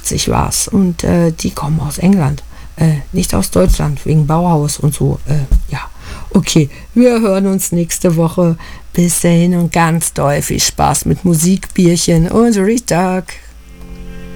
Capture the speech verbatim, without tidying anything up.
achtzig war's und äh, die kommen aus England, äh, nicht aus Deutschland, wegen Bauhaus und so. Äh, ja, okay, wir hören uns nächste Woche. Bis dahin und ganz doll viel Spaß mit Musik, Bierchen und Retag.